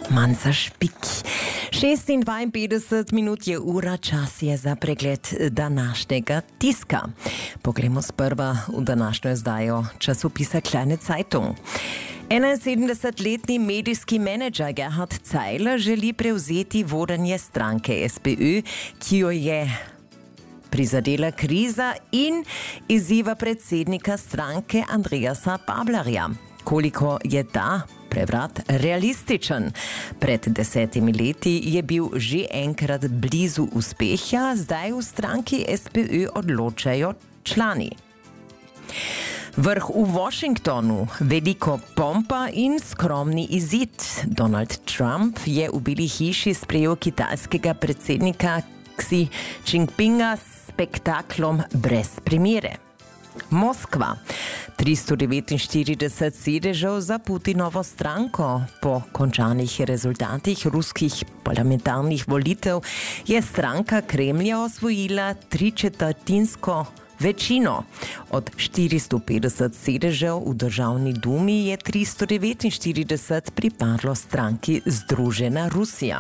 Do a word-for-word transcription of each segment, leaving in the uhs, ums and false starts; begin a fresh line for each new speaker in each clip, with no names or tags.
Manca špik. šestindvainpetdeset minut je ura, čas je za pregled današnjega tiska. Poglejmo sprva v današnjo izdajo časopisa Kleine Zeitung. enainsedemdesetletni medijski menedžer Gerhard Zeiler želi prevzeti vodenje stranke S P Ö, ki jo je prizadela kriza in izziva predsednika stranke Andreasa Bablerja. Koliko je ta prevrat realističen? Pred desetimi leti je bil že enkrat blizu uspeha, zdaj v stranki S P Ö odločajo člani. Vrh v Washingtonu, veliko pompa in skromni izid. Donald Trump je v Beli hiši sprejel kitajskega predsednika Xi Jinpinga s spektaklom brez primere. Moskva. tristo devetinštirideset sedežev za Putinovo stranko. Po končanih rezultatih ruskih parlamentarnih volitev je stranka Kremlja osvojila tričetrtinsko večino. Od štiristo petdeset sedežev v državni dumi je tristo devetinštirideset pripadlo stranki Združena Rusija.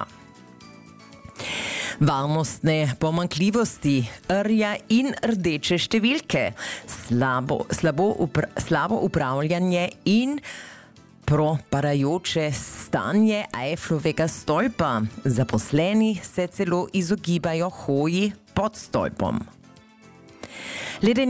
Varnostne pomanjkljivosti, rja in rdeče številke, slabo, slabo, upra, slabo upravljanje in propadajoče stanje Eifflovega stolpa. Zaposleni se celo izogibajo hoji pod stolpom.